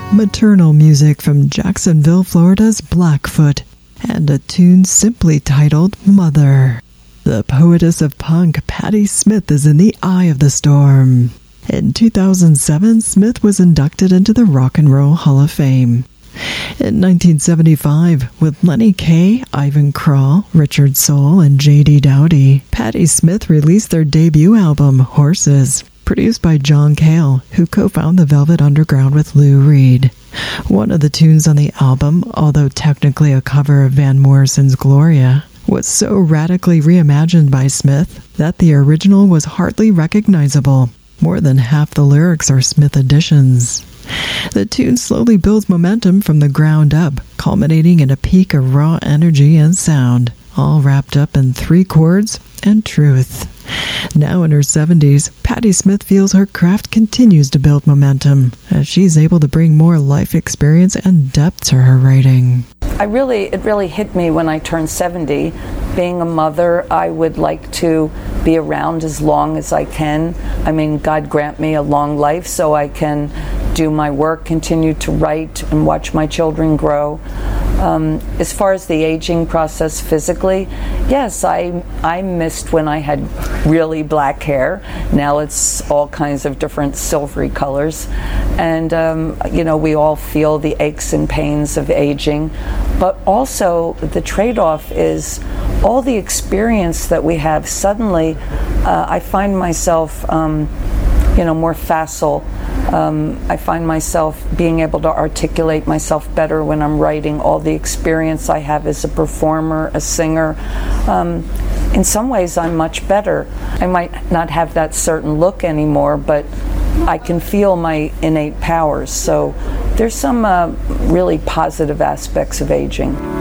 maternal music from Jacksonville, Florida's Blackfoot, and a tune simply titled Mother. The poetess of punk, Patti Smith, is in the eye of the storm. In 2007, Smith was inducted into the Rock and Roll Hall of Fame. In 1975, with Lenny Kaye, Ivan Krall, Richard Soul, and J.D. Dowdy, Patti Smith released their debut album, Horses, produced by John Cale, who co-founded the Velvet Underground with Lou Reed. One of the tunes on the album, although technically a cover of Van Morrison's Gloria, was so radically reimagined by Smith that the original was hardly recognizable. More than half the lyrics are Smith additions. The tune slowly builds momentum from the ground up, culminating in a peak of raw energy and sound, all wrapped up in 3 chords and truth. Now in her 70s, Patti Smith feels her craft continues to build momentum as she's able to bring more life experience and depth to her writing. It really hit me when I turned 70. Being a mother, I would like to be around as long as I can. I mean, God grant me a long life so I can do my work, continue to write, and watch my children grow. As far as the aging process physically, yes, I missed when I had really black hair. Now it's all kinds of different silvery colors. And, we all feel the aches and pains of aging. But also, the trade-off is all the experience that we have. Suddenly, I find myself, more facile. I find myself being able to articulate myself better when I'm writing. All the experience I have as a performer, a singer. In some ways, I'm much better. I might not have that certain look anymore, but I can feel my innate powers. So there's some really positive aspects of aging.